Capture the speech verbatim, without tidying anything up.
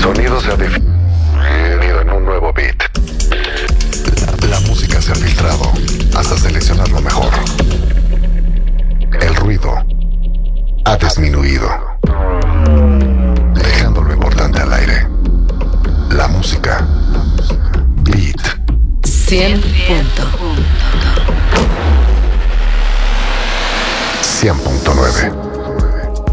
sonido se ha definido en un nuevo beat. La música se ha filtrado hasta seleccionar lo mejor. El ruido ha disminuido, dejando lo importante al aire. La música. Beat. cien punto cien punto nueve.